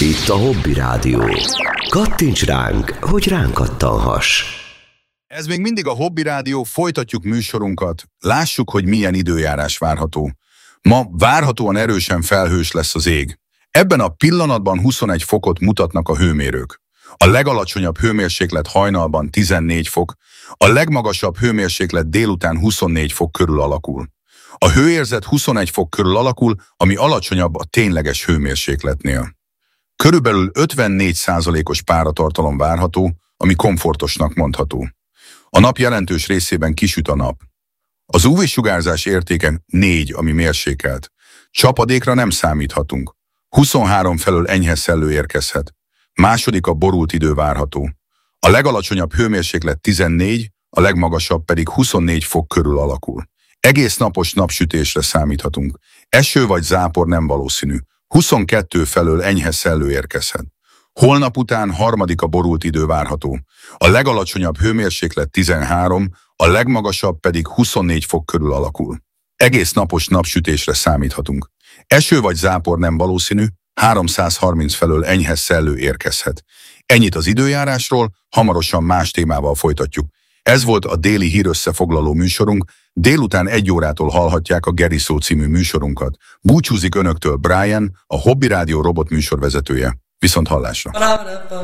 Itt a Hobby Rádió. Kattints ránk, hogy ránk kattanhass. Ez még mindig a Hobby Rádió, folytatjuk műsorunkat. Lássuk, hogy milyen időjárás várható. Ma várhatóan erősen felhős lesz az ég. Ebben a pillanatban 21 fokot mutatnak a hőmérők. A legalacsonyabb hőmérséklet hajnalban 14 fok, a legmagasabb hőmérséklet délután 24 fok körül alakul. A hőérzet 21 fok körül alakul, ami alacsonyabb a tényleges hőmérsékletnél. Körülbelül 54%-os páratartalom várható, ami komfortosnak mondható. A nap jelentős részében kisüt a nap. Az UV-sugárzás értéke 4, ami mérsékelt. Csapadékra nem számíthatunk. 23 felől enyhe szellő érkezhet. Második a borult idő várható. A legalacsonyabb hőmérséklet 14, a legmagasabb pedig 24 fok körül alakul. Egész napos napsütésre számíthatunk. Eső vagy zápor nem valószínű. 22 felől enyhe szellő érkezhet. Holnap után harmadik a borult idő várható. A legalacsonyabb hőmérséklet 13, a legmagasabb pedig 24 fok körül alakul. Egész napos napsütésre számíthatunk. Eső vagy zápor nem valószínű, 330 felől enyhe szellő érkezhet. Ennyit az időjárásról, hamarosan más témával folytatjuk. Ez volt a déli hírösszefoglaló műsorunk, délután 1 órától hallhatják a Geri Szó című műsorunkat. Búcsúzik önöktől Brian, a Hobby Rádió robot műsorvezetője. Viszont hallásra!